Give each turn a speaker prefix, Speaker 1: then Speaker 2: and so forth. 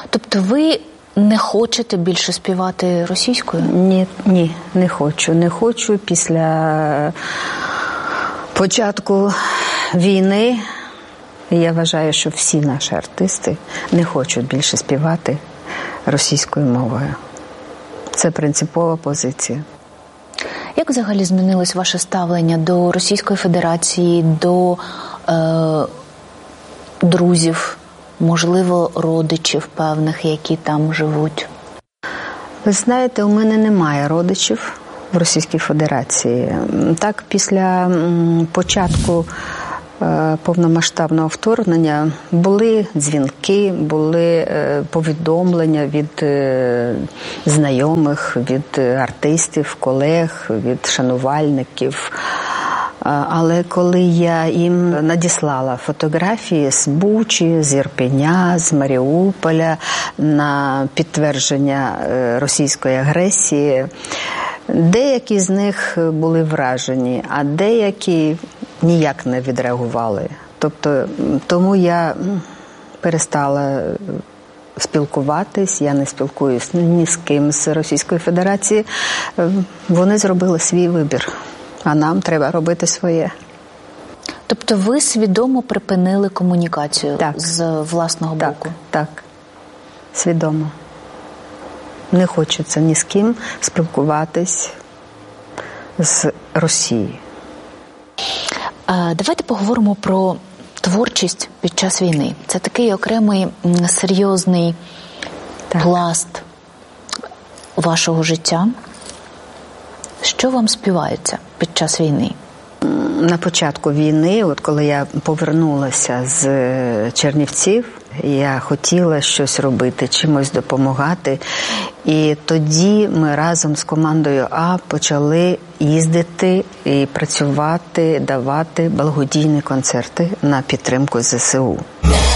Speaker 1: Тобто ви не хочете більше співати російською?
Speaker 2: Ні, не хочу. Не хочу. Після початку війни я вважаю, що всі наші артисти не хочуть більше співати російською мовою. Це принципова позиція.
Speaker 1: Як взагалі змінилось ваше ставлення до Російської Федерації, до друзів, можливо, родичів певних, які там живуть?
Speaker 2: Ви знаєте, у мене немає родичів в Російській Федерації. Так, після початку повномасштабного вторгнення були дзвінки, були повідомлення від знайомих, від артистів, колег, від шанувальників. Але коли я їм надіслала фотографії з Бучі, з Ірпеня, з Маріуполя на підтвердження російської агресії, деякі з них були вражені, а деякі ніяк не відреагували. Тобто, тому я перестала спілкуватись, я не спілкуюсь ні з ким з Російської Федерації. Вони зробили свій вибір, а нам треба робити своє.
Speaker 1: Тобто ви свідомо припинили комунікацію з власного боку?
Speaker 2: Так, свідомо. Не хочеться ні з ким спілкуватись з Росією.
Speaker 1: Давайте поговоримо про творчість під час війни. Це такий окремий серйозний пласт вашого життя. Що вам співається під час війни?
Speaker 2: На початку війни, от коли я повернулася з Чернівців, я хотіла щось робити, чимось допомагати. І тоді ми разом з командою А почали їздити і працювати, давати благодійні концерти на підтримку ЗСУ.